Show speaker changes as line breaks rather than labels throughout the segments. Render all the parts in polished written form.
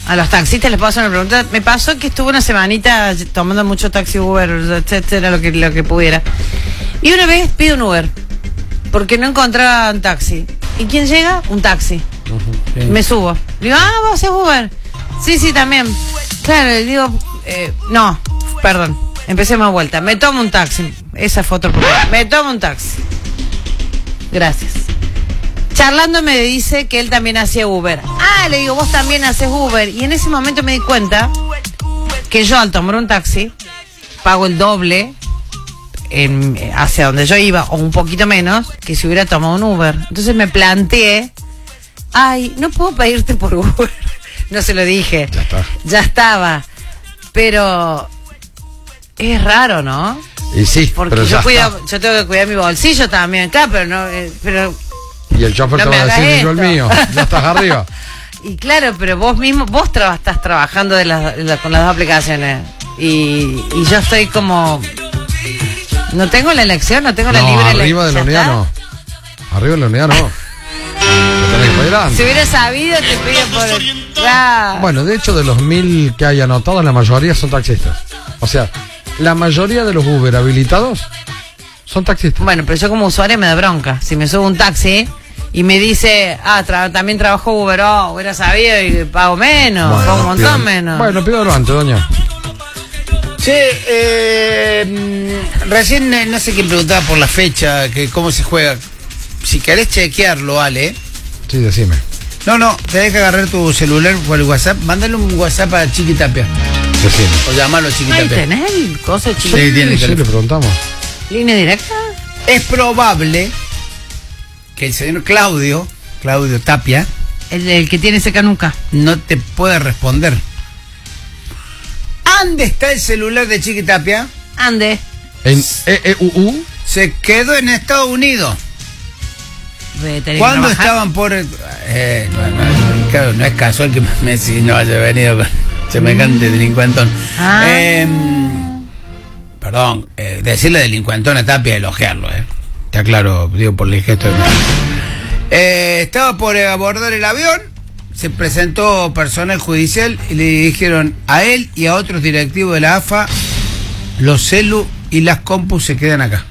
a los taxistas les puedo hacer una pregunta. Me pasó que estuve una semanita tomando mucho taxi, Uber, etcétera, lo que pudiera. Y una vez pido un Uber, porque no encontraba un taxi. ¿Y quién llega? Un taxi. Sí. Me subo. Digo, vos haces Uber. Sí, también. Claro, digo, no, perdón. Empecemos vuelta. Me tomo un taxi. Esa foto, me tomo un taxi. Gracias. Charlando me dice que él también hacía Uber. Le digo, vos también haces Uber. Y en ese momento me di cuenta que yo al tomar un taxi pago el doble hacia donde yo iba, o un poquito menos, que si hubiera tomado un Uber. Entonces me planteé, no puedo pedirte por Uber. No se lo dije. Ya estaba. Pero es raro, ¿no?
Y sí,
porque
pero
yo tengo que cuidar mi bolsillo también, claro, pero
y el chofer te va a decir, yo el mío, ya estás arriba.
Y claro, pero vos estás trabajando con las dos aplicaciones. Y yo estoy como... No tengo la elección, no tengo la libre elección.
Arriba de la unidad no. Arriba de la unidad no.
Si hubiera sabido, te pido por...
Bueno, de hecho, de los 1000 que hay anotados, la mayoría son taxistas. O sea, la mayoría de los Uber habilitados son taxistas.
Bueno, pero yo como usuario me da bronca. Si me subo un taxi y me dice, también trabajo Uber, hubiera sabido y pago menos, pago un montón menos.
Bueno, pídalo antes, doña.
Recién no sé quién preguntaba por la fecha, que cómo se juega. Si querés chequearlo, Ale.
Sí, decime.
No, tenés que agarrar tu celular por el WhatsApp, mándale un WhatsApp a Chiqui Tapia.
Decime.
O llamalo a Chiqui Tapia.
¿Tenés el coso, Chiqui?
Sí, le preguntamos.
¿Línea directa?
Es probable que el señor Claudio Tapia,
el que tiene ese canuca,
no te pueda responder. ¿Dónde está el celular de Chiqui Tapia?
Ande.
En EEUU.
Se quedó en Estados Unidos. ¿Cuándo estaban por...? Claro, no es casual que Messi no haya venido con semejante delincuentón. Perdón, decirle delincuentón a Tapia, elogiarlo, Está claro, digo por el gesto de... estaba por abordar el avión, se presentó personal judicial y le dijeron a él y a otros directivos de la AFA, los celu y las compus se quedan acá.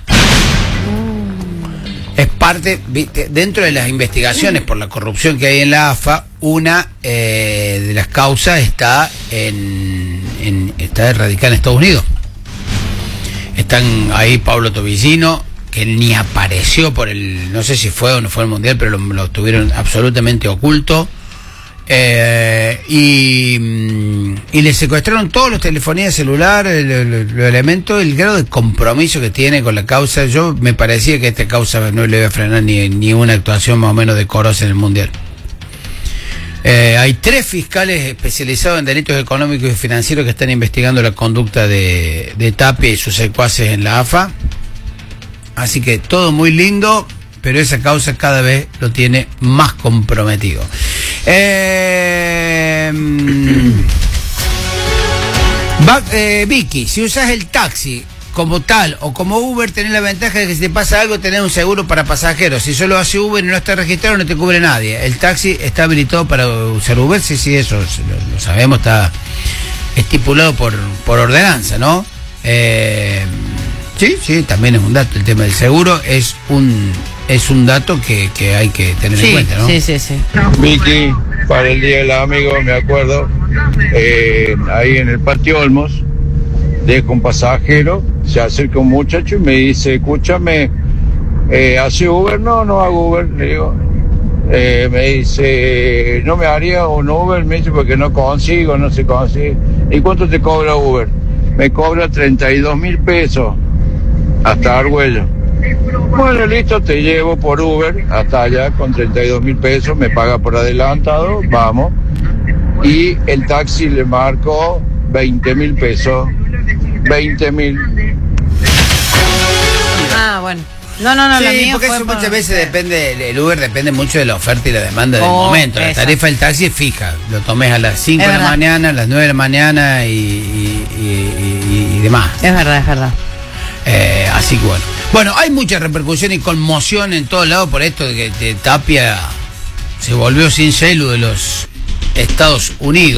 Es parte, dentro de las investigaciones por la corrupción que hay en la AFA, una de las causas está radicada en Estados Unidos. Están ahí Pablo Tobillino, que ni apareció no sé si fue o no fue el Mundial, pero lo tuvieron absolutamente oculto. Y le secuestraron todos los telefonías celulares, los elementos, el grado de compromiso que tiene con la causa. Yo me parecía que esta causa no le iba a frenar ni una actuación más o menos decorosa en el Mundial. Hay 3 fiscales especializados en delitos económicos y financieros que están investigando la conducta de Tapia y sus secuaces en la AFA. Así que todo muy lindo, pero esa causa cada vez lo tiene más comprometido. Vicky, si usas el taxi como tal o como Uber, tenés la ventaja de que si te pasa algo tenés un seguro para pasajeros. Si solo hace Uber y no está registrado, no te cubre nadie. El taxi está habilitado para usar Uber, sí, eso lo sabemos, está estipulado por ordenanza, ¿no? Sí, también es un dato. El tema del seguro es un dato que hay que tener en cuenta, ¿no?
Sí.
Vicky, para el Día del Amigo, me acuerdo, ahí en el Patio Olmos, dejo un pasajero, se acerca un muchacho y me dice, escúchame, ¿hace Uber? No hago Uber, le digo. Me dice, ¿no me haría un Uber? Me dice, porque no se consigue. ¿Y cuánto te cobra Uber? Me cobra 32.000 pesos hasta Argüello. Bueno, listo, te llevo por Uber hasta allá con 32.000 pesos, me paga por adelantado, vamos. Y el taxi le marcó 20.000 pesos. 20.000.
Bueno. No,
sí,
lo mío
porque
fue
eso muchas veces depende, el Uber depende mucho de la oferta y la demanda del momento. La tarifa del taxi es fija, lo tomes a las 5 de la mañana, a las 9 de la mañana y demás.
Es verdad.
Así que bueno, hay mucha repercusión y conmoción en todos lados por esto de que Tapia se volvió sin celu de los Estados Unidos.